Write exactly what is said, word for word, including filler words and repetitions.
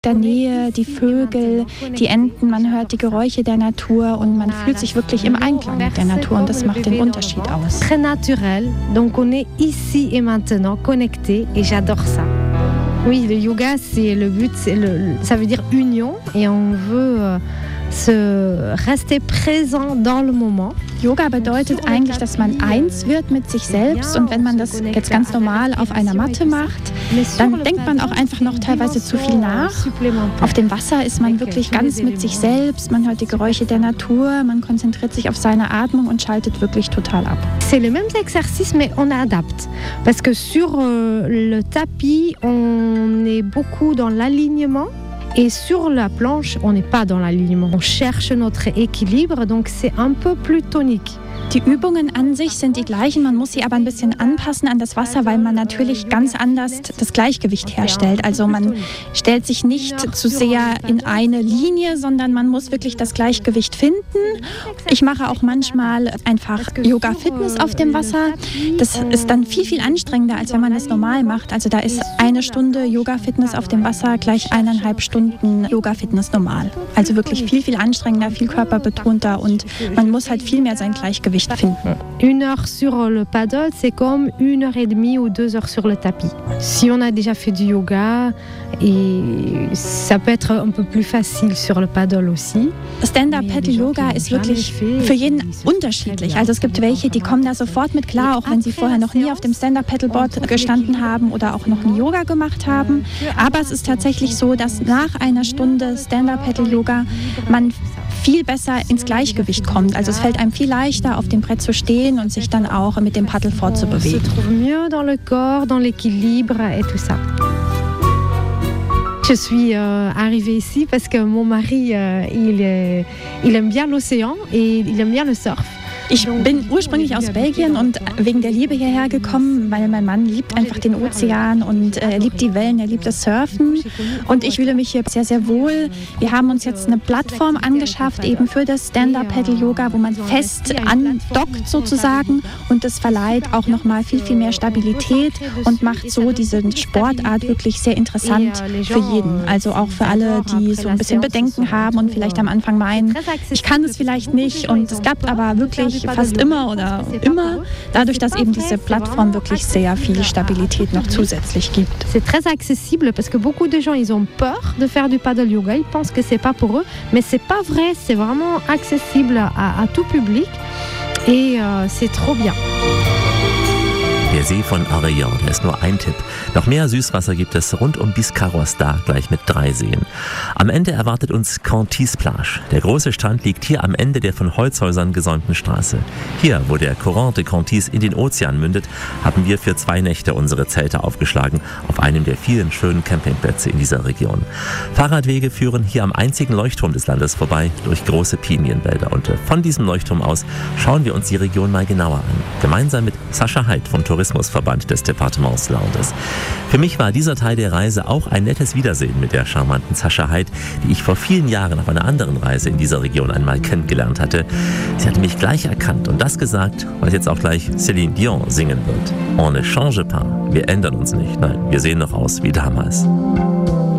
der Nähe, die Vögel, die Enten, man hört die Geräusche der Natur und man fühlt sich wirklich im Einklang mit der Natur und das macht den Unterschied aus. Très naturel, donc on est ici et maintenant connecté et j'adore ça. Oui, le yoga, c'est le but, c'est le, ça veut dire union et on veut euh, se rester présent dans le moment. Yoga bedeutet eigentlich, dass man eins wird mit sich selbst und wenn man das jetzt ganz normal auf einer Matte macht, dann denkt man auch einfach noch teilweise zu viel nach. Auf dem Wasser ist man wirklich ganz mit sich selbst, man hört die Geräusche der Natur, man konzentriert sich auf seine Atmung und schaltet wirklich total ab. C'est les mêmes exercices mais on adapte parce que sur euh, le tapis, on est beaucoup dans l'alignement. Et sur la planche, on n'est pas dans l'alignement. On cherche notre équilibre, donc c'est un peu plus tonique. Die Übungen an sich sind die gleichen, man muss sie aber ein bisschen anpassen an das Wasser, weil man natürlich ganz anders das Gleichgewicht herstellt. Also man stellt sich nicht zu sehr in eine Linie, sondern man muss wirklich das Gleichgewicht finden. Ich mache auch manchmal einfach Yoga-Fitness auf dem Wasser. Das ist dann viel, viel anstrengender, als wenn man das normal macht. Also da ist eine Stunde Yoga-Fitness auf dem Wasser gleich eineinhalb Stunden Yoga-Fitness normal. Also wirklich viel, viel anstrengender, viel körperbetonter und man muss halt viel mehr sein Gleichgewicht finden. Une heure sur le paddle, c'est comme une heure et demie ou deux heures sur le tapis. Si on a déjà fait du yoga, et ça peut être un peu plus facile sur le paddle aussi. Stand-Up-Paddle-Yoga ist wirklich für jeden unterschiedlich. Also es gibt welche, die kommen da sofort mit klar, auch wenn sie vorher noch nie auf dem Stand-Up-Paddleboard gestanden haben oder auch noch nie Yoga gemacht haben. Aber es ist tatsächlich so, dass nach einer Stunde Stand-Up-Paddle-Yoga man viel besser ins Gleichgewicht kommt. Also es fällt einem viel leichter, auf dem Brett zu stehen und sich dann auch mit dem Paddel fortzubewegen. On se trouve mieux dans le corps, dans l'équilibre et tout ça. Je suis euh, arrivée ici parce que mon mari, euh, il, est, il aime bien l'océan et il aime bien le surf. Ich bin ursprünglich aus Belgien und wegen der Liebe hierher gekommen, weil mein Mann liebt einfach den Ozean und er liebt die Wellen, er liebt das Surfen und ich fühle mich hier sehr, sehr wohl. Wir haben uns jetzt eine Plattform angeschafft, eben für das Stand-Up-Paddle-Yoga, wo man fest andockt sozusagen und das verleiht auch nochmal viel, viel mehr Stabilität und macht so diese Sportart wirklich sehr interessant für jeden. Also auch für alle, die so ein bisschen Bedenken haben und vielleicht am Anfang meinen, ich kann es vielleicht nicht und es klappt aber wirklich fast immer oder immer, dadurch, dass eben diese Plattform wirklich sehr viel Stabilität noch zusätzlich gibt. C'est très accessible parce que beaucoup de gens ils ont peur de faire du paddle yoga, ils pensent que c'est pas pour eux, mais c'est pas vrai, c'est vraiment accessible à, à tout public et euh, c'est trop bien. Der See von Arrayon, der ist nur ein Tipp. Noch mehr Süßwasser gibt es rund um Biscarrosse da, gleich mit drei Seen. Am Ende erwartet uns Contis Plage. Der große Strand liegt hier am Ende der von Holzhäusern gesäumten Straße. Hier, wo der Courant de Contis in den Ozean mündet, haben wir für zwei Nächte unsere Zelte aufgeschlagen, auf einem der vielen schönen Campingplätze in dieser Region. Fahrradwege führen hier am einzigen Leuchtturm des Landes vorbei, durch große Pinienwälder. Und von diesem Leuchtturm aus schauen wir uns die Region mal genauer an. Gemeinsam mit Sascha Heid vom Tourismusverband des Departements Landes. Für mich war dieser Teil der Reise auch ein nettes Wiedersehen mit der charmanten Sascha Heid, die ich vor vielen Jahren auf einer anderen Reise in dieser Region einmal kennengelernt hatte. Sie hatte mich gleich erkannt und das gesagt, was jetzt auch gleich Céline Dion singen wird. On ne change pas. Wir ändern uns nicht. Nein, wir sehen noch aus wie damals.